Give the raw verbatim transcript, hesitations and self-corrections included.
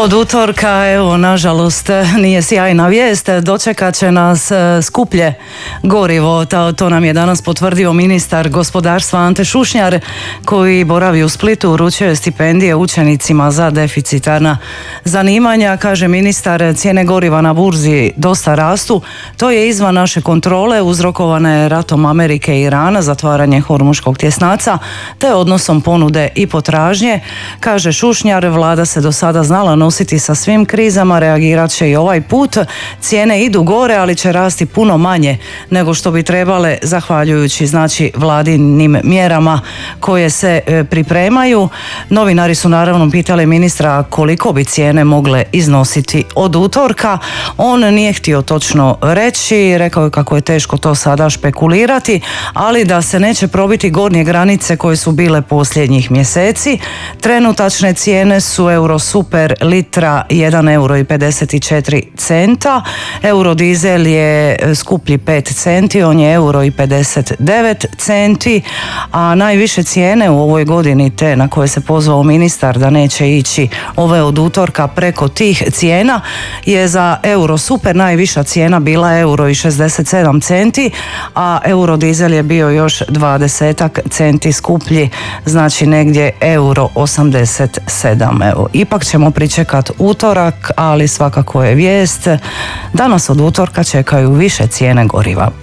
Od utorka, evo, nažalost, nije sjajna vijest. Dočekat će nas skuplje gorivo. To, to nam je danas potvrdio ministar gospodarstva Ante Šušnjar, koji boravi u Splitu, uručuje stipendije učenicima za deficitarna zanimanja. Kaže ministar, cijene goriva na burzi dosta rastu. To je izvan naše kontrole, uzrokovane je ratom Amerike i Irana, zatvaranje Hormuškog tjesnaca, te odnosom ponude i potražnje. Kaže Šušnjar, vlada se do sada znala nositi sa svim krizama, reagirat će i ovaj put. Cijene idu gore, ali će rasti puno manje nego što bi trebale, zahvaljujući znači vladinim mjerama koje se e, pripremaju. Novinari su naravno pitali ministra koliko bi cijene mogle iznositi od utorka. On nije htio točno reći, rekao je kako je teško to sada špekulirati, ali da se neće probiti gornje granice koje su bile posljednjih mjeseci. Trenutačne cijene su Eurosuper litra jedan euro i pedeset četiri centa, Eurodizel je skuplji pet centi, on je euro i pedeset devet centi, a najviše cijene u ovoj godini, te na koje se pozvao ministar da neće ići ove od utorka preko tih cijena, je za Eurosuper najviša cijena bila euro i šezdeset sedam centi, a Eurodizel je bio još dvadesetak centi skuplji, znači negdje euro osamdeset sedam. Evo, ipak ćemo pričekat utorak, ali svakako je vijest da nas od utorka čekaju više cijene goriva.